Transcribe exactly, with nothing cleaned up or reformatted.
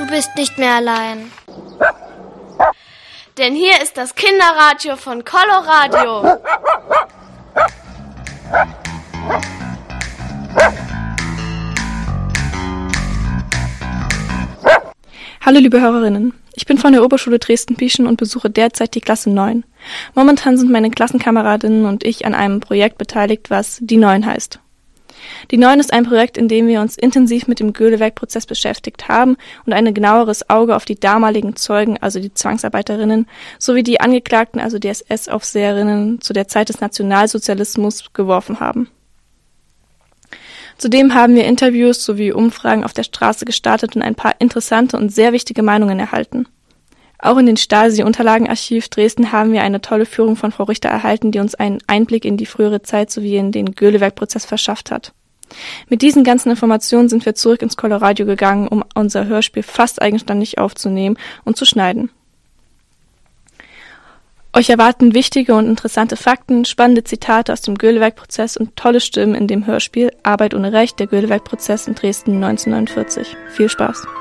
bist nicht mehr allein. Denn hier ist das Kinderradio von Coloradio. Hallo liebe Hörerinnen, ich bin von der Oberschule Dresden-Pieschen und besuche derzeit die Klasse neun. Momentan sind meine Klassenkameradinnen und ich an einem Projekt beteiligt, was Die Neun heißt. Die Neun ist ein Projekt, in dem wir uns intensiv mit dem Göhlewerk-Prozess beschäftigt haben und ein genaueres Auge auf die damaligen Zeugen, also die Zwangsarbeiterinnen, sowie die Angeklagten, also die S S-Aufseherinnen, zu der Zeit des Nationalsozialismus geworfen haben. Zudem haben wir Interviews sowie Umfragen auf der Straße gestartet und ein paar interessante und sehr wichtige Meinungen erhalten. Auch in den Stasi-Unterlagenarchiv Dresden haben wir eine tolle Führung von Frau Richter erhalten, die uns einen Einblick in die frühere Zeit sowie in den Göhlewerk-Prozess verschafft hat. Mit diesen ganzen Informationen sind wir zurück ins Coloradio gegangen, um unser Hörspiel fast eigenständig aufzunehmen und zu schneiden. Euch erwarten wichtige und interessante Fakten, spannende Zitate aus dem Göhlewerk-Prozess und tolle Stimmen in dem Hörspiel Arbeit ohne Recht, der Göhlewerk-Prozess in Dresden neunzehnhundertneunundvierzig. Viel Spaß!